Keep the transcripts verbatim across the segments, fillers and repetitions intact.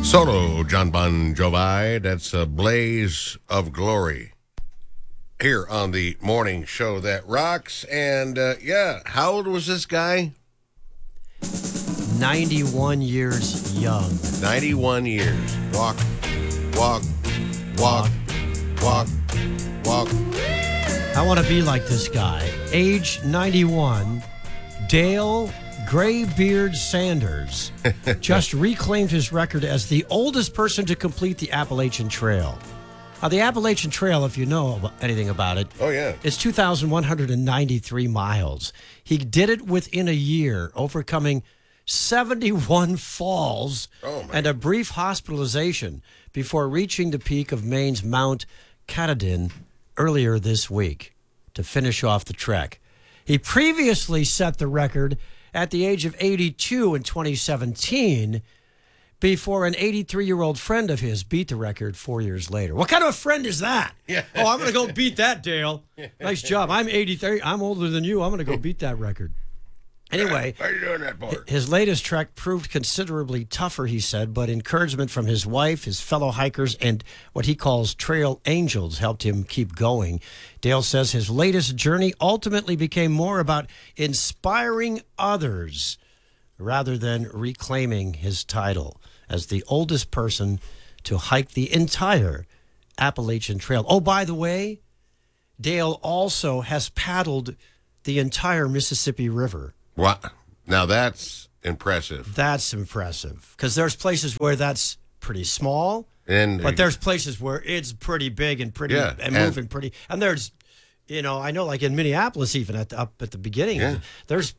Solo, John Bon Jovi. That's a Blaze of Glory. Here on the morning show that rocks. And, uh, yeah, how old was this guy? ninety-one years young. ninety-one years. Walk, walk, walk, walk, walk. I want to be like this guy. Age ninety-one, Dale Graybeard Sanders just reclaimed his record as the oldest person to complete the Appalachian Trail. Now, the Appalachian Trail, if you know anything about it, oh yeah, is two thousand one hundred ninety-three miles. He did it within a year, overcoming seventy-one falls oh, and a brief hospitalization before reaching the peak of Maine's Mount Katahdin earlier this week to finish off the trek. He previously set the record at the age of eighty-two in twenty seventeen before an eighty-three-year-old friend of his beat the record four years later. What kind of a friend is that? Yeah. Oh, I'm going to go beat that, Dale. Nice job. I'm eighty-three. I'm older than you. I'm going to go beat that record. Anyway, how are you doing that, boy? His latest trek proved considerably tougher, he said, but encouragement from his wife, his fellow hikers, and what he calls trail angels helped him keep going. Dale says his latest journey ultimately became more about inspiring others rather than reclaiming his title as the oldest person to hike the entire Appalachian Trail. Oh, by the way, Dale also has paddled the entire Mississippi River. What? Now that's impressive. That's impressive because there's places where that's pretty small, and but there's places where it's pretty big and pretty yeah, and moving and, pretty. And there's, you know, I know like in Minneapolis, even at the, up at the beginning, yeah. there's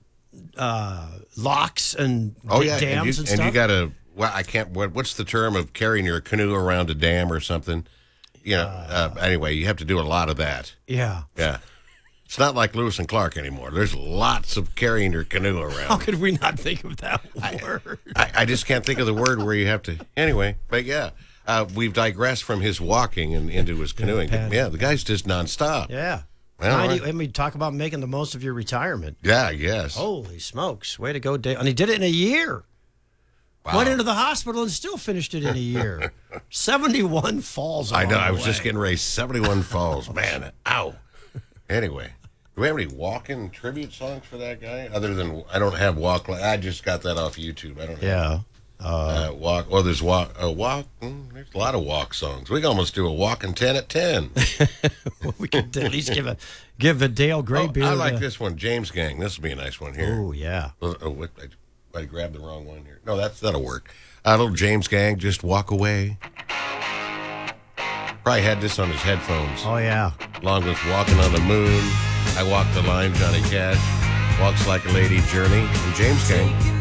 uh, locks and oh yeah, dams and you, and stuff. And you got to. Well, I can't. What, what's the term of carrying your canoe around a dam or something? You know. Uh, uh, anyway, you have to do a lot of that. Yeah. Yeah. It's not like Lewis and Clark anymore. There's lots of carrying your canoe around. How could we not think of that word? I, I, I just can't think of the word where you have to. Anyway, but yeah, uh, we've digressed from his walking and into his canoeing. Yeah, yeah, the guy's just nonstop. Yeah. Well, ninety, right. And we talk about making the most of your retirement. Yeah, yes. Holy smokes. Way to go, Dale. And he did it in a year. Wow. Went into the hospital and still finished it in a year. seventy-one falls. I know. I was way. just getting ready. seventy-one falls. Man, ow. Anyway. Do we have any walk-in tribute songs for that guy? Other than, I don't have walk, I just got that off YouTube. I don't know. Yeah. Uh, uh, walk, oh, there's walk, uh, walk, mm, there's a lot of walk songs. We can almost do a walking ten at ten. Well, we could at least give a, give a Dale Graybeard. Oh, I like a, this one, James Gang. This will be a nice one here. Oh, yeah. Oh, oh what, I, I grabbed the wrong one here. No, that's, that'll work. A uh, little James Gang, Just Walk Away. Probably had this on his headphones. Oh, yeah. Along with Walking on the Moon, I Walk the Line, Johnny Cash, Walks Like a Lady, Journey, and James Gang.